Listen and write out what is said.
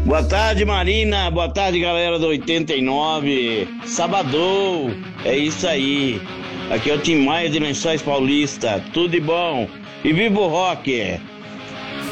Boa tarde, Marina. Boa tarde, galera do 89. Sabadão. É isso aí. Aqui é o Tim Maia de Lençóis Paulista. Tudo de bom. E viva o rock.